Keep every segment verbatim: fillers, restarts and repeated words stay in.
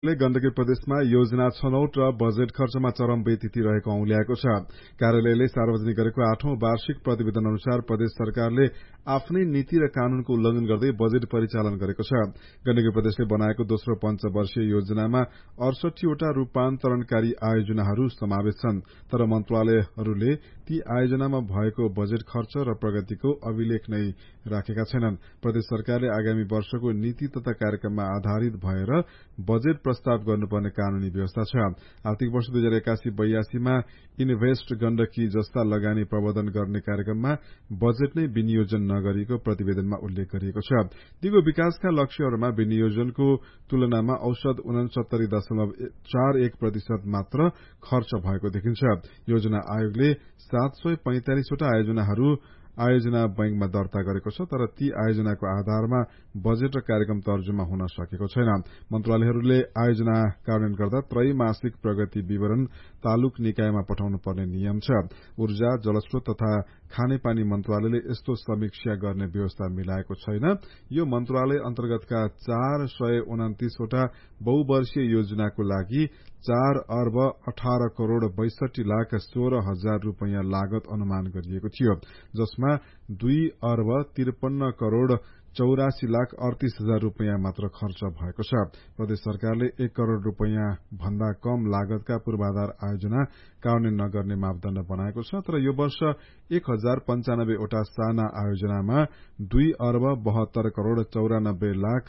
गण्डकी प्रदेशमा योजना छनौट र बजेट खर्चमा चरम बेतिथि रहेको औंल्याएको छ। कार्यालयले सार्वजनिक गरेको आठौं वार्षिक प्रतिवेदन अनुसार प्रदेश सरकारले आफ्नै नीति र कानूनको उल्लंघन गर्दै बजेट परिचालन गरेको छ। गण्डकी प्रदेशले बनाएको दोस्रो पञ्चवर्षीय योजनामा अडसठीवटा रूपान्तरणकारी आयोजनाहरू समावेश छन्, तर मन्त्रालयहरूले ती आयोजनामा भएको बजेट खर्च र प्रगतिको अभिलेख नै राखेका छैनन्। प्रदेश सरकारले आगामी वर्षको नीति तथा कार्यक्रममा आधारित भएर बजेट प्रस्ताव गर्नुपर्ने कानूनी व्यवस्था छ। आर्थिक वर्ष दुई हजार एकासी बयासीमा इन्भेस्ट गण्डकी जस्ता लगानी प्रवर्धन गर्ने कार्यक्रममा बजेट नै विनियोजन नगरिएको प्रतिवेदनमा उल्लेख गरिएको छ। दिगो विकासका लक्ष्यहरूमा विनियोजनको तुलनामा औसत उनसत्तरी दशमलव चार एक प्रतिशत मात्र खर्च भएको देखिन्छ। योजना आयोगले सात सय पैंतालिसवटा आयोजनाहरू आयोजना बैंकमा दर्ता गरेको छ, तर ती आयोजनाको आधारमा बजेट र कार्यक्रम तर्जुमा हुन सकेको छैन। मन्त्रालयहरूले आयोजना कार्यान्वयन गर्दा त्रैमासिक प्रगति विवरण तालुक निकायमा पठाउनु पर्ने नियम छ। ऊर्जा, जलस्रोत तथा खानेपानी मन्त्रालयले यस्तो समीक्षा गर्ने व्यवस्था मिलाएको छैन। यो मन्त्रालय अन्तर्गतका चार सय उन्तिसवटा बहुवर्षीय योजनाको लागि चार अर्ब अठार करोड़ बैसठी लाख सोह्र हजार रूपियाँ लागत अनुमान गरिएको थियो, जसमा दुई अर्ब त्रिपन्न करोड़ चौरासी लाख अड़तीस हजार रूपियाँ मात्र खर्च भएको छ। प्रदेश सरकारले एक करोड़ रूपियाँ भन्दा कम लागतका पूर्वाधार आयोजना कार्यान्वयन नगर्ने मापदण्ड बनाएको छ, तर यो वर्ष एक हजार पञ्चानब्बेवटा साना आयोजनामा दुई अर्ब बहत्तर करोड़ चौरानब्बे लाख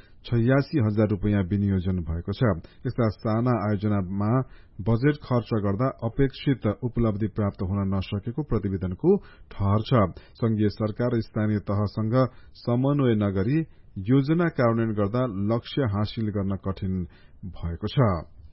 छयासी हजार रूपियाँ विनियोजन भएको छ। यस्ता साना आयोजनामा बजेट खर्च गर्दा अपेक्षित उपलब्धि प्राप्त हुन नसकेको प्रतिवेदनको ठहर छ। संघीय सरकार र स्थानीय तहसँग समन्वय नगरी योजना कार्यान्वयन गर्दा लक्ष्य हासिल गर्न कठिन भएको छ।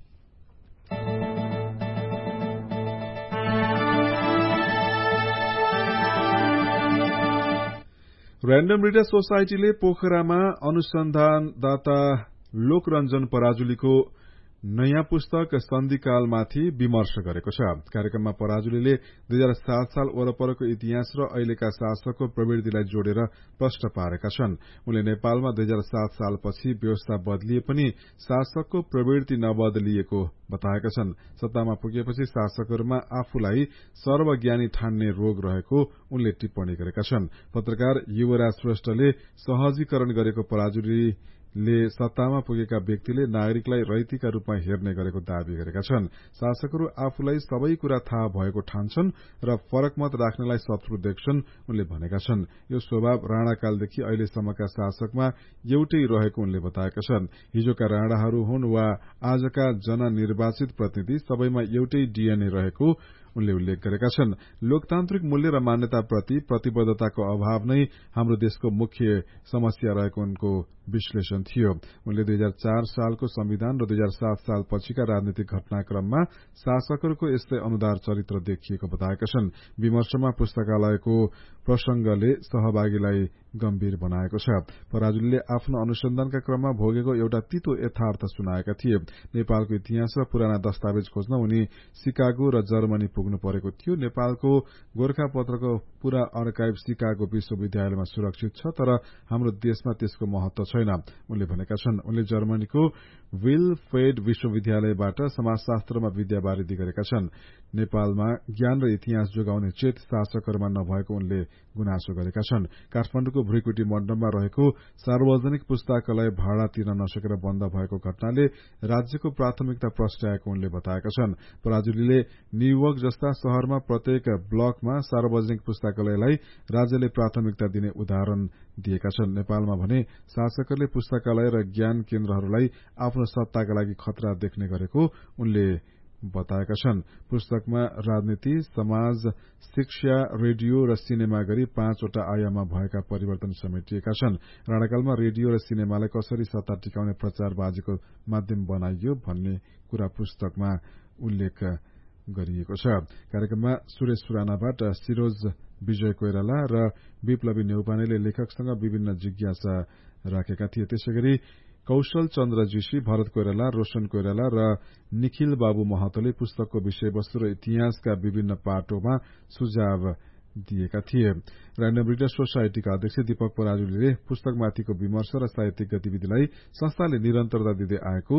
र्यान्डम रिडर सोसाइटीले पोखरामा अनुसन्धानदाता लोकरञ्जन पराजुलीको नयाँ पुस्तक सन्धिकालमाथि विमर्श गरेको छ। कार्यक्रममा पराजुलीले दुई हजार सात साल वरपरको इतिहास र अहिलेका शासकको प्रवृत्तिलाई जोडेर प्रश्न पारेका छन्। उनले नेपालमा दुई हजार सात सालपछि व्यवस्था बदलिए पनि शासकको प्रवृत्ति नबदलिएको बताएका छन्। सत्तामा पुगेपछि शासकहरूमा आफूलाई सर्वज्ञानी ठान्ने रोग रहेको उनले टिप्पणी गरेका छन्। पत्रकार युवराज श्रेष्ठले सहजीकरण गरेको पराजुली ले सत्तामा पुगेका व्यक्तिले नागरिकलाई रैतीका रूपमा हेर्ने गरेको दावी गरेका छन्। शासकहरू आफूलाई सबै कुरा थाहा भएको ठान्छन् र फरक मत राख्नेलाई शत्रु देख्छन्, उनले भनेका छन्। यो स्वभाव राणाकालदेखि अहिलेसम्मका शासकमा एउटै रहेको उनले बताएका छन्। हिजोका राणाहरू हुन् वा आजका जननिर्वाचित प्रतिनिधि, सबैमा एउटै डीएनए रहेको उनले उल्लेख गरेका छन्। लोकतान्त्रिक मूल्य र मान्यताप्रति प्रतिबद्धताको अभाव नै हाम्रो देशको मुख्य समस्या रहेको उनको विश्लेषण थियो। उनले दुई हजार चार सालको संविधान र दुई हजार सात साल पछिका राजनीतिक घटनाक्रममा शासकहरूको यस्तै अनुदार चरित्र देखिएको बताएका छन्। विमर्शमा पुस्तकालयको प्रसंगले सहभागीलाई गम्भीर बनाएको छ। पराजुलीले आफ्नो अनुसन्धानका क्रममा भोगेको एउटा तीतो यथार्थ सुनाएका थिए। नेपालको इतिहास र पुराना दस्तावेज खोज्न उनी सिकागो र जर्मनी पुग्नु परेको थियो। नेपालको गोरखापत्रको पूरा अर्काइभ सिकागो विश्वविद्यालयमा सुरक्षित छ, तर हाम्रो देशमा त्यसको महत्व छैन, उनले भनेका छन्। उनले जर्मनीको विलफ्रेड विश्वविद्यालयबाट समाजशास्त्रमा विद्यावारिधि गरेका छन्। नेपालमा ज्ञान र इतिहास जोगाउने चेत शासकहरूमा नभएको उनले गुनासो गरेका छन्। काठमाडौँको भुइँकोटी मण्डपमा रहेको सार्वजनिक पुस्तकालय भाडा तिर्न नसकेर बन्द भएको घटनाले राज्यको प्राथमिकता प्रस्ट्याएको उनले बताएका छन्। पराजुलीले न्यूयोर्क जस्ता शहरमा प्रत्येक ब्लकमा सार्वजनिक पुस्तकालयलाई राज्यले प्राथमिकता दिने उदाहरण दिएका छन्। नेपालमा भने शासकहरूले पुस्तकालय र ज्ञान केन्द्रहरूलाई आफ्नो सत्ताका लागि खतरा देख्ने गरेको उनले बताएका छन्। पुस्तकमा राजनीति, समाज, शिक्षा, रेडियो र सिनेमा गरी पाँचवटा आयाममा भएका परिवर्तन समेटिएका छन्। राणाकालमा रेडियो र सिनेमालाई कसरी सत्ता टिकाउने प्रचारबाजीको माध्यम बनाइयो भन्ने कुरा पुस्तकमा उल्लेख गरिएको छ। कार्यक्रममा सुरेश सुरानाबाट सिरोज विजय कोइराला र विप्लवी नेउपानेले लेखकसँग विभिन्न जिज्ञासा राखेका थिए। त्यसैगरी कौशल चन्द्र जोशी, भरत कोइराला, रोशन कोइराला र निखिल बाबु महतोले पुस्तकको विषयवस्तु र इतिहासका विभिन्न पाटोमा सुझाव दिएका थिए। र्यान्डम रिडर सोसाइटीका अध्यक्ष दीपक पराजुलीले पुस्तकमाथिको विमर्श र साहित्यिक गतिविधिलाई संस्थाले निरन्तरता दिँदै आएको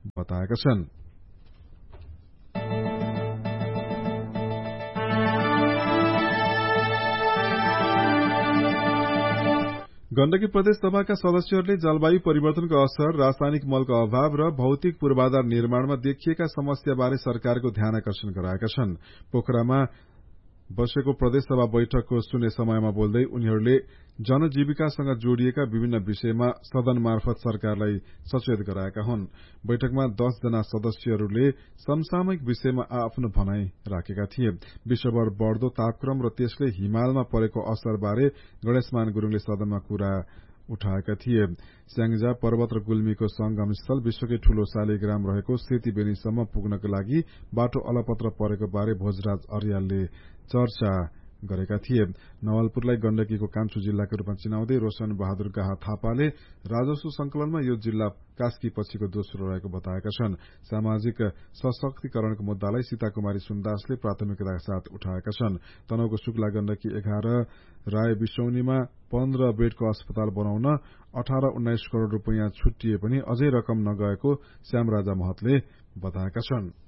बताएका छन्। गण्डकी प्रदेश सभाका सदस्यहरूले जलवायु परिवर्तनको असर, रासायनिक मलको अभाव र भौतिक पूर्वाधार निर्माणमा देखिएका समस्याबारे सरकारको ध्यान आकर्षण गराएका छन्। पोखरामा बसेको प्रदेशसभा बैठकको शून्य समयमा बोल्दै उनीहरूले जनजीविकासँग जोडिएका विभिन्न विषयमा सदन मार्फत सरकारलाई सचेत गराएका हुन्। बैठकमा दस जना सदस्यहरूले समसामयिक विषयमा आफ्नो भनाई राखेका थिए। विश्वभर बढ़दो तापक्रम र त्यसले हिमालमा परेको असरबारे गणेशमान गुरूङले सदनमा कुरा उठाएका थिए। स्याङ्जा पर्वत र गुल्मीको संगम स्थल विश्वकै ठूलो शालिग्राम रहेको सेतीबेनीसम्म पुग्नको लागि बाटो अलपत्र परेको बारे भोजराज अर्यालले चर्चा गरेका थिए। नवलपुरलाई गण्डकीको कान्छो जिल्लाको रूपमा चिनाउँदै रोशन बहादुर गाहा थापाले राजस्व संकलनमा यो जिल्ला कास्की पछिको दोस्रो रहेको बताएका छन्। सामाजिक सशक्तिकरणको मुद्दालाई सीताकुमारी सुन्दासले प्राथमिकताका साथ उठाएका छन्। तनहुको शुक्ला गण्डकी एघार राय बिसौनीमा पन्ध्र बेडको अस्पताल बनाउन अठार उन्नाइस करोड़ रूपियाँ छुट्टिए पनि अझै रकम नगएको श्यामराजा महतले बताएका छन्।